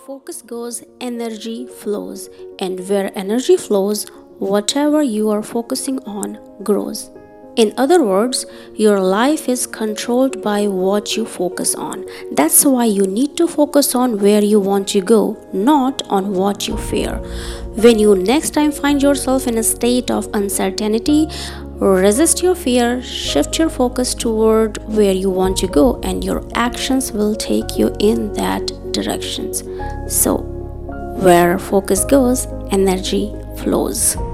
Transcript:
focus goes, energy flows, and where energy flows, whatever you are focusing on grows. In other words, your life is controlled by what you focus on. That's why you need to focus on where you want to go, not on what you fear. When you next time find yourself in a state of uncertainty, resist your fear, shift your focus toward where you want to go, and your actions will take you in that directions. So, where focus goes, energy flows.